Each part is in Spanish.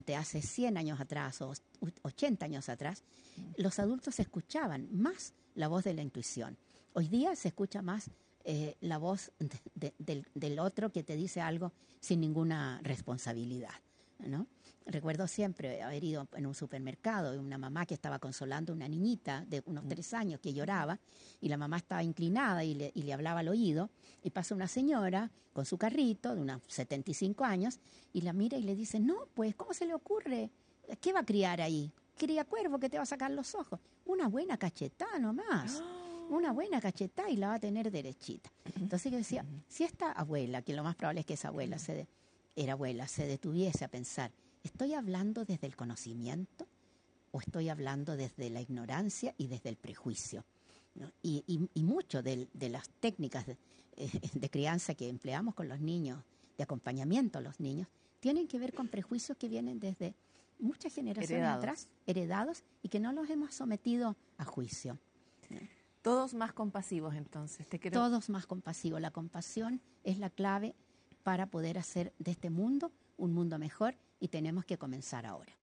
de hace 100 años atrás o 80 años atrás, los adultos escuchaban más la voz de la intuición. Hoy día se escucha más la voz del otro que te dice algo sin ninguna responsabilidad, ¿no? Recuerdo siempre haber ido en un supermercado y una mamá que estaba consolando a una niñita de unos 3 años que lloraba, y la mamá estaba inclinada y le hablaba al oído, y pasa una señora con su carrito de unos 75 años y la mira y le dice: no, pues, ¿cómo se le ocurre? ¿Qué va a criar ahí? Cría cuervo que te va a sacar los ojos. Una buena cachetada nomás. Una buena cachetada y la va a tener derechita. Entonces yo decía, si esta abuela, que lo más probable es que esa abuela era abuela, se detuviese a pensar, ¿estoy hablando desde el conocimiento o estoy hablando desde la ignorancia y desde el prejuicio? ¿No? Y mucho de las técnicas de crianza que empleamos con los niños, de acompañamiento a los niños, tienen que ver con prejuicios que vienen desde muchas generaciones atrás, heredados, y que no los hemos sometido a juicio, ¿no? Todos más compasivos, entonces. Todos más compasivos. La compasión es la clave para poder hacer de este mundo un mundo mejor, y tenemos que comenzar ahora.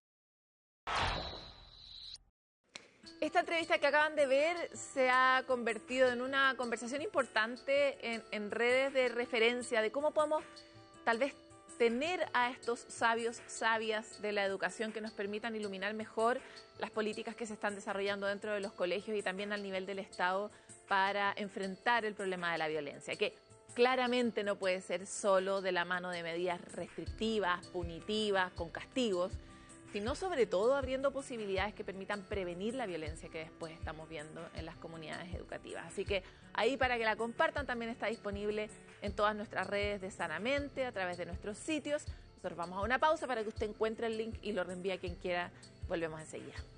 Esta entrevista que acaban de ver se ha convertido en una conversación importante en redes de referencia de cómo podemos tal vez tener a estos sabios, sabias de la educación que nos permitan iluminar mejor las políticas que se están desarrollando dentro de los colegios y también al nivel del Estado para enfrentar el problema de la violencia, que claramente no puede ser solo de la mano de medidas restrictivas, punitivas, con castigos, sino sobre todo abriendo posibilidades que permitan prevenir la violencia que después estamos viendo en las comunidades educativas. Así que ahí, para que la compartan, también está disponible en todas nuestras redes de Sanamente, a través de nuestros sitios. Nosotros vamos a una pausa para que usted encuentre el link y lo reenvíe a quien quiera. Volvemos enseguida.